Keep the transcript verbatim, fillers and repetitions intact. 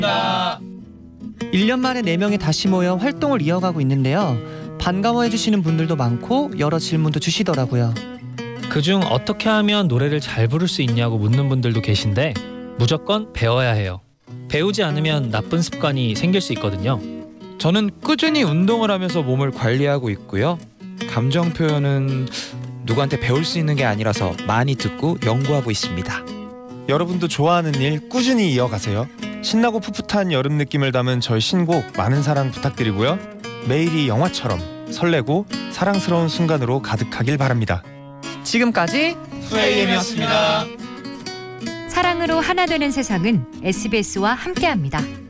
일 년 만에 네 명이 다시 모여 활동을 이어가고 있는데요. 반가워해주시는 분들도 많고 여러 질문도 주시더라고요. 그중 어떻게 하면 노래를 잘 부를 수 있냐고 묻는 분들도 계신데 무조건 배워야 해요. 배우지 않으면 나쁜 습관이 생길 수 있거든요. 저는 꾸준히 운동을 하면서 몸을 관리하고 있고요. 감정 표현은 누구한테 배울 수 있는 게 아니라서 많이 듣고 연구하고 있습니다. 여러분도 좋아하는 일 꾸준히 이어가세요. 신나고 풋풋한 여름 느낌을 담은 저희 신곡 많은 사랑 부탁드리고요. 매일이 영화처럼 설레고 사랑스러운 순간으로 가득하길 바랍니다. 지금까지 투에이엠이었습니다. 사랑으로 하나 되는 세상은 에스비에스와 함께합니다.